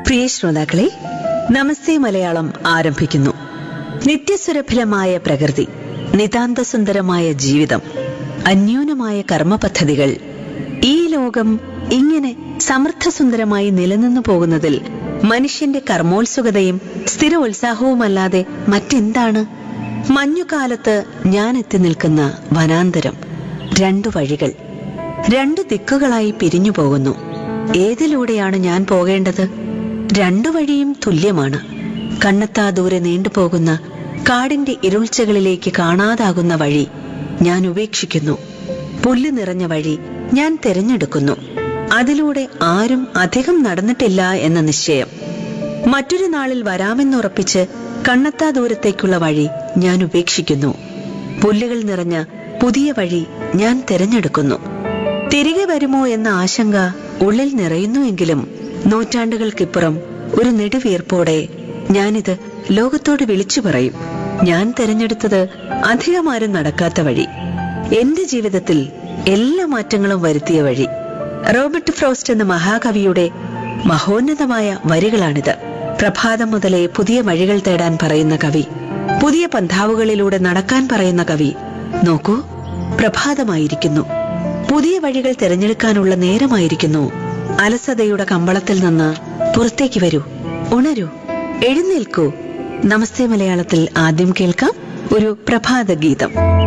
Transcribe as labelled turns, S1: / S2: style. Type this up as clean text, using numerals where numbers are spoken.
S1: പ്രിയ ശ്രോതാക്കളെ, നമസ്തേ മലയാളം ആരംഭിക്കുന്നു. നിത്യസുരഭിലമായ പ്രകൃതി, നിതാന്തസുന്ദരമായ ജീവിതം, അന്യൂനമായ കർമ്മപദ്ധതികൾ, ഈ ലോകം ഇങ്ങനെ സമൃദ്ധസുന്ദരമായി നിലനിന്നു പോകുന്നതിൽ മനുഷ്യന്റെ കർമ്മോത്സുകതയും സ്ഥിരോത്സാഹവുമല്ലാതെ മറ്റെന്താണ്? മഞ്ഞുകാലത്ത് ഞാൻ എത്തി നിൽക്കുന്ന വനാന്തരം, രണ്ടു വഴികൾ, രണ്ടു ദിക്കുകളായി പിരിഞ്ഞു പോകുന്നു. ഏതിലൂടെയാണ് ഞാൻ പോകേണ്ടത്? രണ്ടു വഴിയും തുല്യമാണ്. കണ്ണെത്താ ദൂരെ നീണ്ടുപോകുന്ന കാടിന്റെ ഇരുൾച്ചകളിലേക്ക് കാണാതാകുന്ന വഴി ഞാൻ ഉപേക്ഷിക്കുന്നു. പുല്ല് നിറഞ്ഞ വഴി ഞാൻ തിരഞ്ഞെടുക്കുന്നു. അതിലൂടെ ആരും അധികം നടന്നിട്ടില്ല എന്ന നിശ്ചയം. മറ്റൊരു നാളിൽ വരാമെന്നുറപ്പിച്ച് കണ്ണെത്താ ദൂരത്തേക്കുള്ള വഴി ഞാൻ ഉപേക്ഷിക്കുന്നു. പുല്ലുകൾ നിറഞ്ഞ പുതിയ വഴി ഞാൻ തിരഞ്ഞെടുക്കുന്നു. തിരികെ വരുമോ എന്ന ആശങ്ക ഉള്ളിൽ നിറയുന്നുവെങ്കിലും നൂറ്റാണ്ടുകൾക്കിപ്പുറം ഒരു നെടുവീർപ്പോടെ ഞാനിത് ലോകത്തോട് വിളിച്ചു പറയും. ഞാൻ തിരഞ്ഞെടുത്തത് അധികമാരും നടക്കാത്ത വഴി, എന്റെ ജീവിതത്തിൽ എല്ലാ മാറ്റങ്ങളും വരുത്തിയ വഴി. റോബർട്ട് ഫ്രോസ്റ്റ് എന്ന മഹാകവിയുടെ മഹോന്നതമായ വരികളാണിത്. പ്രഭാതം മുതലേ പുതിയ വഴികൾ തേടാൻ പറയുന്ന കവി, പുതിയ പന്ഥാവുകളിലൂടെ നടക്കാൻ പറയുന്ന കവി. നോക്കൂ, പ്രഭാതമായിരിക്കുന്നു, പുതിയ വഴികൾ തിരഞ്ഞെടുക്കാനുള്ള നേരമായിരിക്കുന്നു. അലസതയുടെ കമ്പളത്തിൽ നിന്ന് പുറത്തേക്ക് വരൂ, ഉണരൂ, എഴുന്നേൽക്കൂ. നമസ്തേ മലയാളത്തിൽ ആദ്യം കേൾക്കാം ഒരു പ്രഭാത ഗീതം.